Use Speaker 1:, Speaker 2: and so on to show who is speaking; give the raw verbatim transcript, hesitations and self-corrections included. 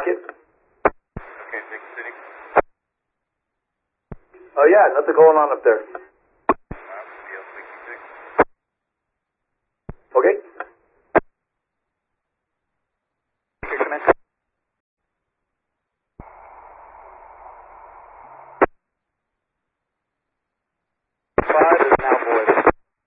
Speaker 1: market.
Speaker 2: Okay, Big City.
Speaker 1: Oh yeah, nothing going on up there.